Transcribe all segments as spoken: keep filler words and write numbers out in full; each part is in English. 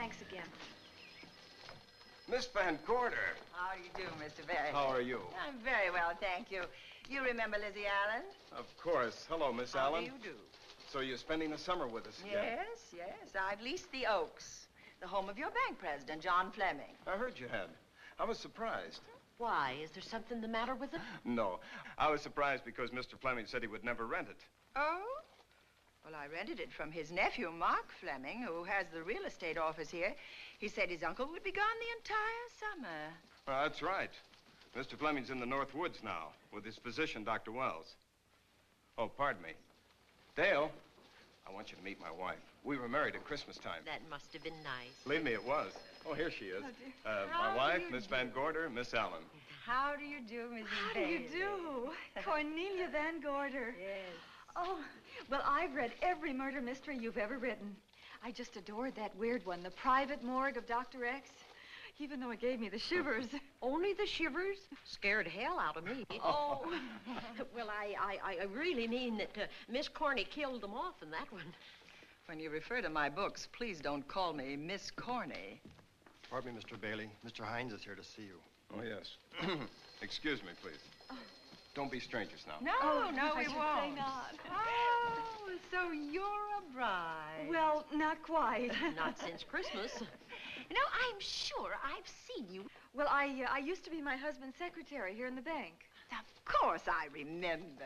Thanks again. Miss Van Gorder. How do you do, Mister Barry? How are you? I'm very well, thank you. You remember Lizzie Allen? Of course. Hello, Miss How Allen. do you do? So you're spending the summer with us again? Yes, yes. I've leased the Oaks, the home of your bank president, John Fleming. I heard you had. I was surprised. Why? Is there something the matter with it? No. I was surprised because Mister Fleming said he would never rent it. Oh? Well, I rented it from his nephew, Mark Fleming, who has the real estate office here. He said his uncle would be gone the entire summer. Well, that's right. Mister Fleming's in the North Woods now with his physician, Doctor Wells. Oh, pardon me. Dale, I want you to meet my wife. We were married at Christmas time. That must have been nice. Believe me, it was. Oh, here she is. Oh, uh, How my do wife, you Miss do? Van Gorder, Miss Allen. How do you do, Missus How do you Bailey? do? Cornelia Van Gorder. Yes. Oh, well, I've read every murder mystery you've ever written. I just adored that weird one, The Private Morgue of Doctor X, even though it gave me the shivers. Only the shivers? Scared hell out of me. Oh. Well, I, I, I really mean that uh, Miss Corney killed them off in that one. When you refer to my books, please don't call me Miss Corney. Pardon me, Mister Bailey. Mister Hines is here to see you. Oh, yes. Excuse me, please. Oh. Don't be strangers now. No, Oh, no, I we should won't. say not. Oh, so you're a bride. Well, not quite. Not since Christmas. You know, I'm sure I've seen you. Well, I, uh, I used to be my husband's secretary here in the bank. Of course I remember.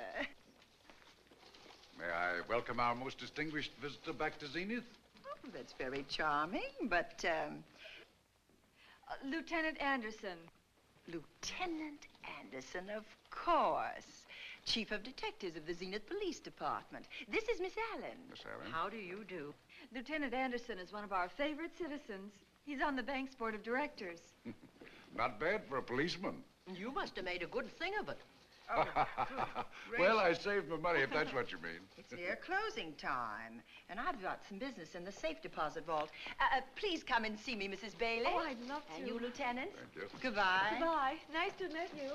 May I welcome our most distinguished visitor back to Zenith? Oh, that's very charming, but, um, Uh, Lieutenant Anderson. Lieutenant Anderson, of course. Chief of Detectives of the Zenith Police Department. This is Miss Allen. Miss Allen? How do you do? Lieutenant Anderson is one of our favorite citizens. He's on the bank's board of directors. Not bad for a policeman. You must have made a good thing of it. Oh, good Well, I saved my money, if that's what you mean. It's near closing time, and I've got some business in the safe deposit vault. Uh, uh, please come and see me, Missus Bailey. Oh, I'd love to. And you, Lieutenant. Thank you. Goodbye. Goodbye. Nice to meet you.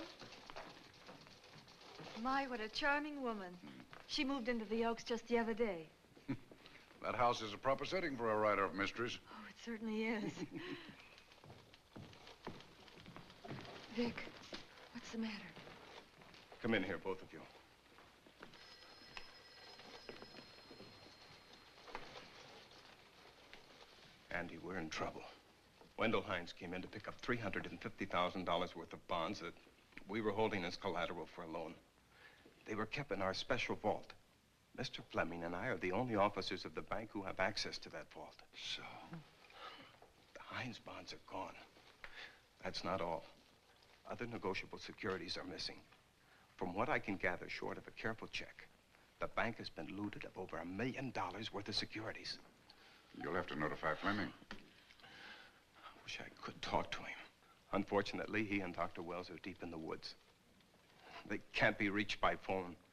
My, what a charming woman. She moved into the Oaks just the other day. That house is a proper setting for a writer of mysteries. Oh, it certainly is. Vic, what's the matter? Come in here, both of you. Andy, we're in trouble. Wendell Hines came in to pick up three hundred fifty thousand dollars worth of bonds that we were holding as collateral for a loan. They were kept in our special vault. Mister Fleming and I are the only officers of the bank who have access to that vault. So? The Hines bonds are gone. That's not all. Other negotiable securities are missing. From what I can gather, short of a careful check, the bank has been looted of over a million dollars worth of securities. You'll have to notify Fleming. I wish I could talk to him. Unfortunately, he and Doctor Wells are deep in the woods. They can't be reached by phone.